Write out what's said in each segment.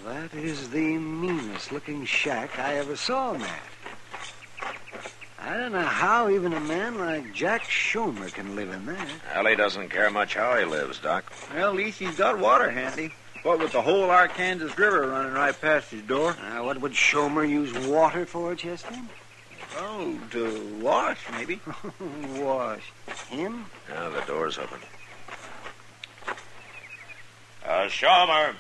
That is the meanest-looking shack I ever saw, Matt. I don't know how even a man like Jack Schomer can live in that. Well, he doesn't care much how he lives, Doc. Well, at least he's got water handy. What with the whole Arkansas River running right past his door. What would Schomer use water for, Chester? Oh, to wash, maybe. Wash. Him? Now the door's open. Schomer.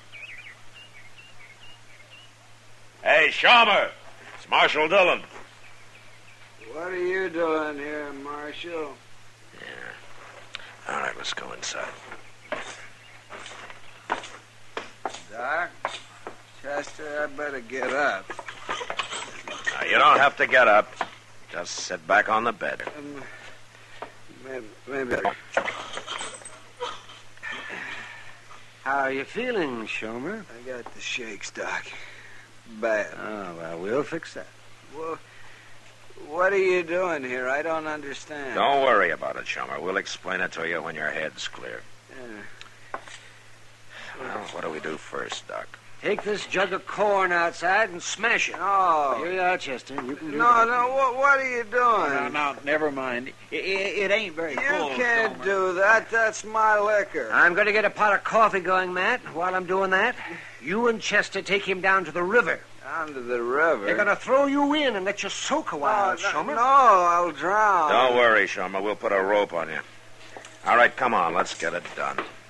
Hey, Schomer. It's Marshal Dillon. What are you doing here, Marshal? Yeah. All right, let's go inside. Doc? Chester, I better get up. Now, you don't have to get up. Just sit back on the bed. Maybe. How are you feeling, Schomer? I got the shakes, Doc. Bad. Oh, well, we'll fix that. Well, what are you doing here? I don't understand. Don't worry about it, Schomer. We'll explain it to you when your head's clear. Well, what do we do first, Doc? Take this jug of corn outside and smash it. Oh. Here you are, Chester. You can do No, that. what are you doing? No, never mind. It ain't very full. You can't do that. That's my liquor. I'm going to get a pot of coffee going, Matt. While I'm doing that, you and Chester take him down to the river. Down to the river? They're going to throw you in and let you soak a while, Schomer. No, I'll drown. Don't worry, Schomer. We'll put a rope on you. All right, come on. Let's get it done.